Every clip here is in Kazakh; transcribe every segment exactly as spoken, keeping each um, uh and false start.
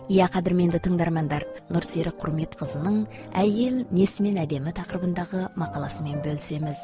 Иә, қадірменді тыңдармандар, Нұрсері Құрмет қызының әйел несімен әдемі тақырыбындағы мақаласымен бөлісеміз.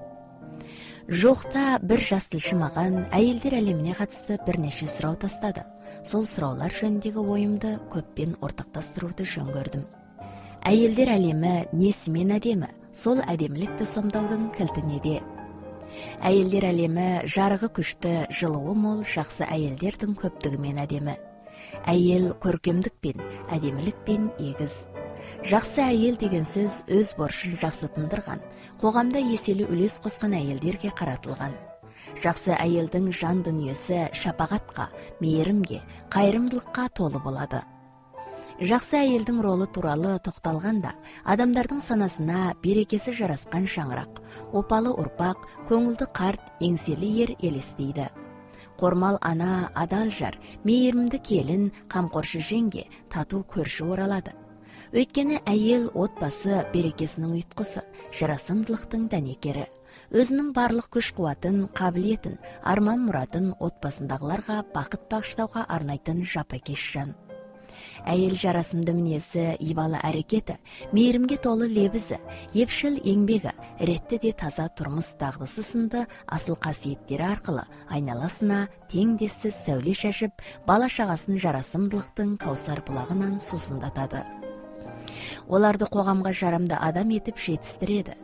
Жоқта бір жас тілші маған әйелдер әлеміне қатысты бірнеше сұрау тастады. Сол сұраулар жөніндегі ойымды көппен ортақтастыруды жөн көрдім. Әйелдер әлемі несімен әдемі? Сол әдемілікті сомдаудың кілті неде? Әйелдер әлемі жарығы күшті, жылуы мол, жақсы әйелдердің көптігімен әдемі. Әйел көркемдікпен, әдемілікпен егіз. Жақсы әйел деген сөз өз борышын жақсы тындырған, қоғамда еселі үлес қосқан әйелдерге қаратылған. Жақсы әйелдің жан дүниесі шапағатқа, мейірімге, қайырымдылыққа толы болады. Жақсы әйелдің ролы туралы тоқталғанда, адамдардың санасына берекесі жарасқан шаңырақ, опалы ұрпақ, көңілді қарт, еңселі ер елестейді. Қормал ана, адал жар, мейірімді келін, қамқоршы жеңге, тату көрші оралады. Өйткені әйел отбасы берекесінің ұйытқысы, жарасымдылықтың дәнекері. Өзінің барлық күш қуатын, қабілетін, арман мұратын отбасындағыларға бақыт бағыштауға арнайтын жапакеш жан. Әйел жарасымды мінезі, ибалы әрекеті, мейірімге толы лебізі, епшіл еңбегі, ретті де таза тұрмыс дағдысы сынды асыл қасиеттері арқылы айналасына теңдессіз сәуле шашып, бала шағасын жарасымдылықтың каусар бұлағынан сусындатады. Оларды қоғамға жарамды адам етіп жетістіреді.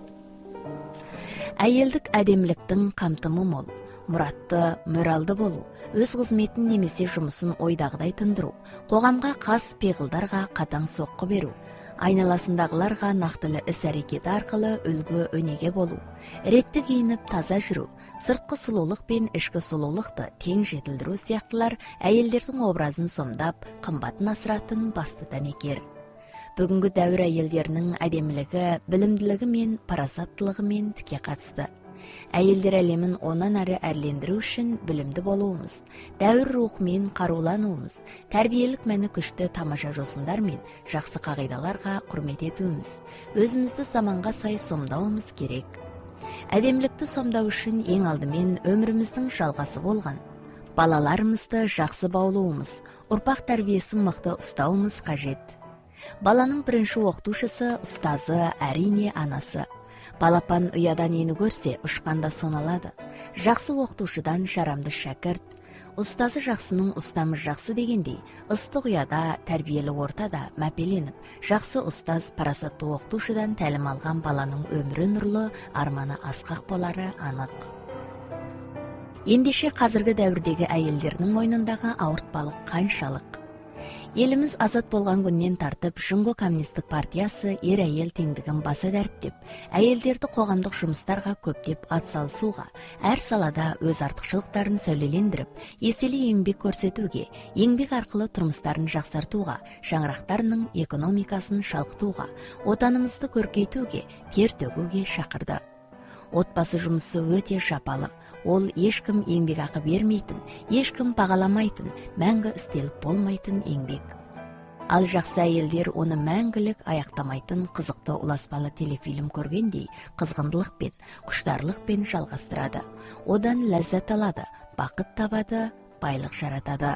Әйелдік әдеміліктің қамтымы мол, мұратты, мөралды болу, өз қызметін немесе жұмысын ойдағыдай тындыру, қоғамға қас пиғылдарға қатаң соққы беру, айналасындағыларға нақтылы іс-әрекеті арқылы үлгі өнеге болу, ретті киініп таза жүру, сыртқы сұлулық пен ішкі сұлулықты тең жетілдіру сияқтылар әйелдердің образын сомдап, қымбатын асыратын басты дәнекер. Бүгінгі дәуір әйелдерінің әдемілігі, білімділігі мен парасаттылығымен тіке қатысты. Әйелдер әлемін онан әрі әрлендіру үшін білімді болуымыз, дәуір рухымен қарулануымыз, тәрбиелік мәні күшті тамаша жосындар мен жақсы қағидаларға құрмет етуіміз, өзімізді заманға сай сомдауымыз керек. Әдемілікті сомдау үшін ең алдымен өміріміздің жалғасы болған балаларымызды жақсы баулуымыз, ұрпақ тәрбиесін мықты ұстауымыз қажет. Баланың бірінші оқытушысы, ұстазы, әрине анасы. Балапан ұядан ені көрсе, ұшқанда соналады. Жақсы оқытушыдан жарамды шәкірт. Ұстазы жақсының ұстамы жақсы дегендей, ыстық ұяда, тәрбиелі ортада мәпеленіп, жақсы ұстаз парасатты оқытушыдан тәлім алған баланың өмірі нұрлы, арманы асқақ болары анық. Ендеше қазіргі дәуірдегі әйелдердің мойнындағы ауыртпалық қаншалық? Еліміз азат болған күннен тартып, Жұңго коммунистік партиясы ер-әйел теңдігін баса дәріптеп, әйелдерді қоғамдық жұмыстарға көптеп атсалысуға, әр салада өз артықшылықтарын сәулелендіріп, еселі еңбек көрсетуге, еңбек арқылы тұрмыстарын жақсартуға, шаңырақтарының экономикасын шалқытуға, отанымызды көркейтуге, тер төгуге шақырды. Отбасы жұмысы өте жапалы. Ол ешкім еңбек ақы бермейтін, ешкім бағаламайтын, мәңгі істеліп болмайтын еңбек. Ал жақсы әйелдер оны мәңгілік аяқтамайтын қызықты ұласпалы телефильм көргендей қызғындылықпен, құштарлықпен жалғастырады. Одан ләззат алады, бақыт табады, байлық жаратады.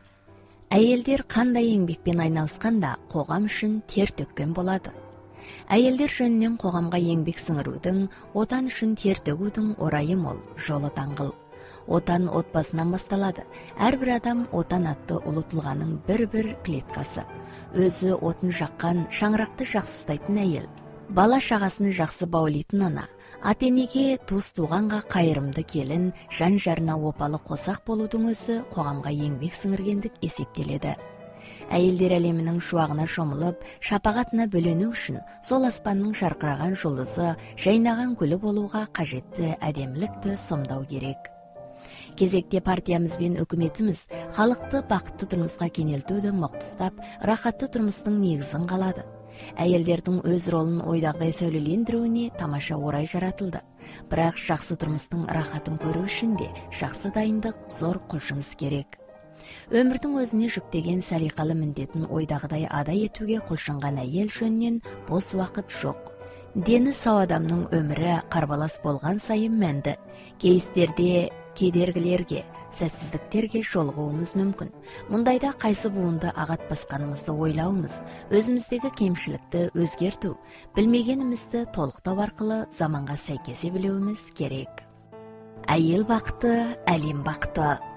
Әйелдер қандай еңбекпен айналысқанда қоғам үшін тер төккен болады. Әйелдер жөнінен қоғамға еңбек сіңірудің, отан үшін тер төгудің орайы мол, жолы таңғыл. Отан отбасынан басталады. Әрбір адам отан атты ұлы тұлғаның бір-бір клеткасы. Өзі отын жаққан, шаңырақты жақсы ұстайтын әйел. Бала шағасын жақсы баулайтын ана. Ата-енеге, туыс туғанға қайырымды келін, жан жарына опалы қосақ болудың өзі қоғамға еңбек сіңіргендік есептеледі. Әйелдер әлемінің шуағына шомылып, шапағатына бөлену үшін сол аспанның жарқыраған жұлдызы, жайнаған гүлі болуға қажетті әдемілікті сомдау керек. Кезекте партиямыз бен үкіметіміз халықты бақытты тұрмысқа кенелтуді мықты ұстап, рахатты тұрмыстың негізін қалады. Әйелдердің өз ролын ойдағыдай сәулелендіруіне тамаша орай жаратылды. Бірақ жақсы тұрмыстың рахатын көру үшін де жақсы дайындық, зор құлшыныс керек. Өмірдің өзіне жүктеген салиқалы міндетін ойдағыдай ада етуге құлшынған әйел жөнінен бос уақыт жоқ. Дені сау адамның өмірі қарбалас болған сайын мәнді. Кейістерде кедергилерге, сәтсиздиктерге жолугуубуз мүмкүн. Мындайда кайсы буунду агат басканыбызды ойлообуз, өзүбүздөгү кемчиликти өзгөртүү, билмегенимизди толуктоо аркылуу заманга сайкесе билүүбүз керек. Айыл бакты, Алим бакты.